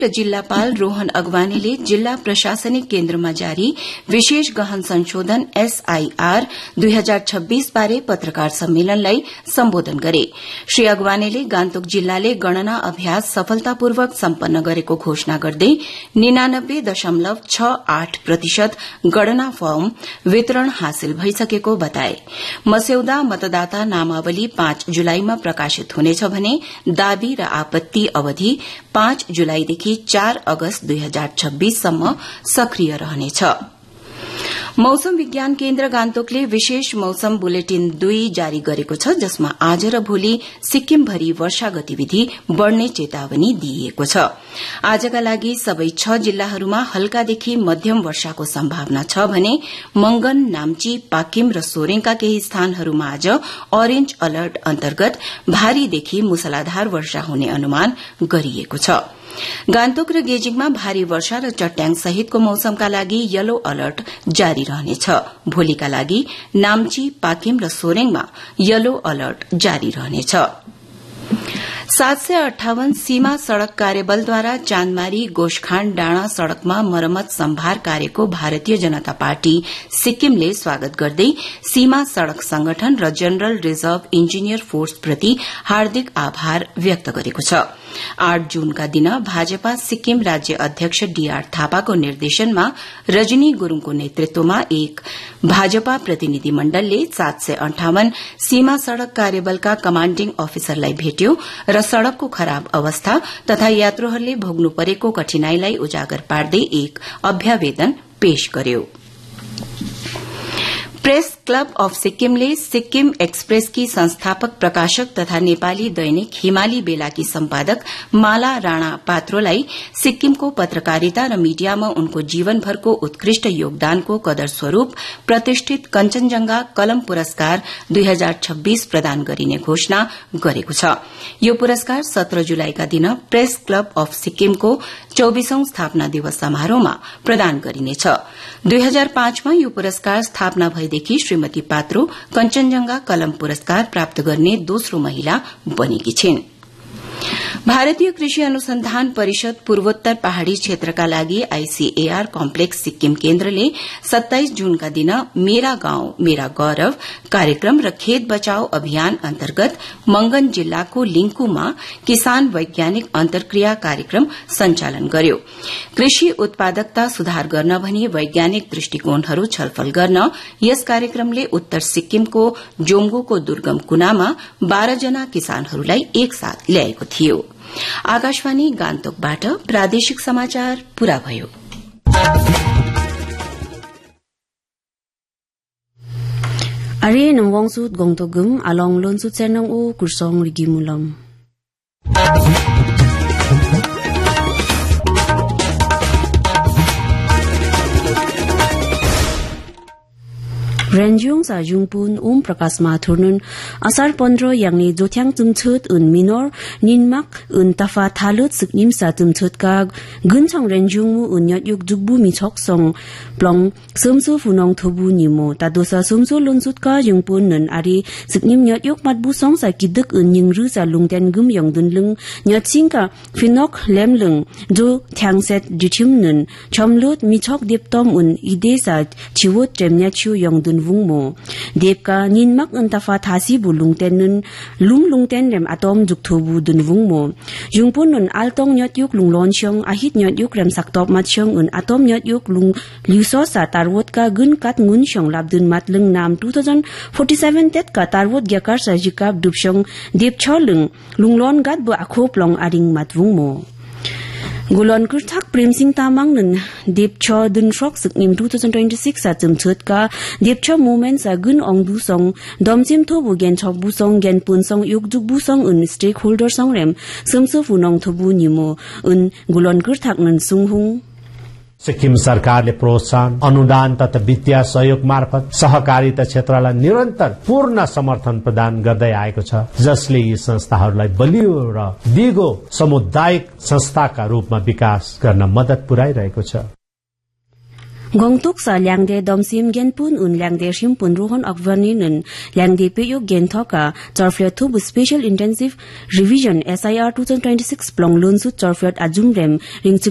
जिल्लापाल रोहन अगवानीले जिल्ला प्रशासनिक केन्द्रमा जारी विशेष गहन संशोधन SIR 2026 बारे पत्रकार सम्मेलनलाई सम्बोधन गरे। श्री अगवानीले गान्तोक जिल्लाले गणना अभ्यास सफलतापूर्वक सम्पन्न गरेको घोषणा गर्दै 99.68% गणना फर्म वितरण हासिल भइसकेको बताए। मस्यौदा मतदाता नामावली 5 जुलाईमा प्रकाशित हुनेछ भने दावी र आपत्ति अवधि 5 जुलाईदेखि 4 अगस्त 2026 सम्म सक्रिय रहनेछ। मौसम विज्ञान केन्द्र गान्तोकले विशेष मौसम बुलेटिन 2 जारी गरेको छ, जसमा आज र भोलि सिक्किमभरि वर्षा गतिविधि बढ़ने चेतावनी दिइएको छ। आजका लागि सबै 6 जिल्लाहरूमा हल्कादेखि मध्यम वर्षाको सम्भावना छ भने मंगन, नाम्ची, पाकिम र सोरेङका केही स्थानहरूमा आज अरेन्ज अलर्ट अन्तर्गत भारीदेखि मुसलाधार वर्षा हुने अनुमान गरिएको छ। गान्तोक र गेजिङमा भारी वर्षा र चट्याङ सहितको मौसमका लागि येलो अलर्ट जारी रहनेछ। भोलिका लागि नाम्ची, पाकिम र सोरेङमा येलो अलर्ट जारी रहनेछ। 758 सीमा सड़क कार्यबलद्वारा चाँदमारी गोशखाण्ड डाँडा सड़कमा मरम्मत सम्भार कार्यको भारतीय जनता पार्टी सिक्किमले स्वागत गर्दै सीमा सड़क संगठन र जनरल रिजर्भ इन्जिनियर फोर्स प्रति हार्दिक आभार व्यक्त गरेको छ। 8 जूनका दिन भाजपा सिक्किम राज्य अध्यक्ष डीआर थापाको निर्देशनमा रजनी गुरूङको नेतृत्वमा एक भाजपा प्रतिनिधि मण्डलले 758 सीमा सड़क कार्यबलका कमाण्डिङ अफिसरलाई भेट्यो र सड़कको खराब अवस्था तथा यात्रुहरूले भोग्नु परेको कठिनाईलाई उजागर पार्दै एक अभ्यावेदन पेश गर्यो। प्रेस क्लब अफ सिक्किमले सिक्किम एक्सप्रेसकी संस्थापक प्रकाशक तथा नेपाली दैनिक हिमाली बेलाकी सम्पादक माला राणा पात्रोलाई सिक्किमको पत्रकारिता र मीडियामा उनको जीवनभरको उत्कृष्ट योगदानको कदर स्वरूप प्रतिष्ठित कञ्चनजंघा कलम पुरस्कार 2026 प्रदान गरिने घोषणा गरेको छ। यो पुरस्कार 17 जुलाईका दिन प्रेस क्लब अफ सिक्किमको 24औं स्थापना दिवस समारोहमा प्रदान गरिनेछ। 2005 मा यो पुरस्कार स्थापना भएदेखि श्रीमती पात्रो कञ्चनजंघा कलम पुरस्कार प्राप्त गर्ने दोस्रो महिला बनेकी छिन्। भारतीय कृषि अनुसन्धान परिषद पूर्वोत्तर पहाड़ी क्षेत्रका लागि आईसीएआर कम्प्लेक्स सिक्किम केन्द्रले 27 जूनका दिन मेरा गाउँ मेरा गौरव कार्यक्रम र खेत बचाओ अभियान अन्तर्गत मंगन जिल्लाको लिंकुमा किसान वैज्ञानिक अन्तर्क्रिया कार्यक्रम सञ्चालन गर्यो। कृषि उत्पादकता सुधार गर्न भनी वैज्ञानिक दृष्टिकोणहरू छलफल गर्न यस कार्यक्रमले उत्तर सिक्किमको जोंगोको दुर्गम कुनामा 12 जना किसानहरूलाई एकसाथ ल्याएको थियो। आकाशवाणी गान्तोकबाट प्रादेशिक समाचार पूरा भयो। Ari nang wangsut gongtogum along lonsut senang u kursong rigimulam. Renjung sa jungpun Prakash Mathurnun asar 15 yakni jotyang tumchut un minor ninmak un tafa thalut siknim sa tumchut ka gunchang renjung mu un yat yuk jugbu michok song plong somsu funong thobu nimo ta dosa somsu lonsut ka jungpun nun ari siknim yat yuk matbu song sa kidak un ningru sa lungten gum yong dunlung nyat singka finok lemlung jo thangset jichim nun chomlut michok deptom un ide sa chiwot tremnya chu yong dun vungmo depka ninmak untafa thasi bulungten nun lungten rem atom jukthobu dun vungmo jungpun nun altong nyot yuk lunglon chong ahit nyot yuk rem saktop mat chong un atom nyot yuk lung liuso sa tarwot ka gun kat ngun chong labdun mat lung nam 2047 tet ka tarwot gyakar sa jikap dupchong dep cholung lunglon gat bu akhoplong aring mat vungmo Gulon kurthak Prem Singh Tamang nun Depcho dun shok siknim 2026 sa tumchut ka Depcho movement sa gun ong bu song domsim thobu gen chok bu song gen pun song yuk juk bu song un stakeholder song rem sumsu funong thobu nimo un gulon kurthak nun sunghung Sikkim सरकारले प्रोत्साहन अनुदान तथा वित्तीय सहयोग मार्फत सहकारिता क्षेत्रलाई निरन्तर पूर्ण समर्थन प्रदान गर्दै आएको छ, जसले यी संस्थाहरूलाई बलियो र दिगो सामुदायिक संस्थाका रूपमा विकास गर्न मद्दत पुर्याइरहेको छ। Gongtuk sa Liangde Domsim Genpun un Liangde Shimpun Ruhon Akvani nun Liangde Peyok Genthoka Chorflet Thubu Special Intensive Revision SIR 2026 Plong Lunsu Chorflet Ajumrem Ring